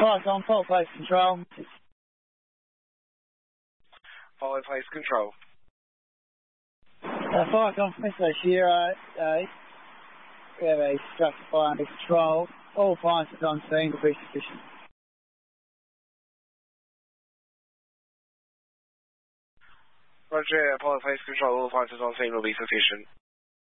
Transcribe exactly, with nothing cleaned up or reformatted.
Fire on Pole Place Control. Pole Place Control. Uh, fire on Missile Shearer, uh, we have a structure fire under control. All fires are on scene will be sufficient. Roger, Pole Place Control, all fires on scene will be sufficient.